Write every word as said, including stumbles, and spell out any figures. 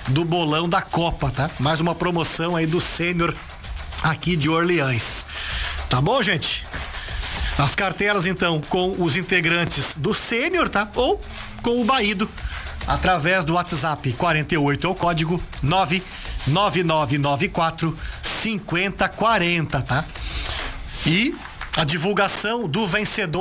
do bolão da Copa, tá? Mais uma promoção aí do Sênior aqui de Orleans. Tá bom, gente? As cartelas, então, com os integrantes do Sênior, tá? Ou com o Baído, através do WhatsApp quarenta e oito, é o código nove nove nove nove quatro cinco zero quatro zero, tá? E a divulgação do vencedor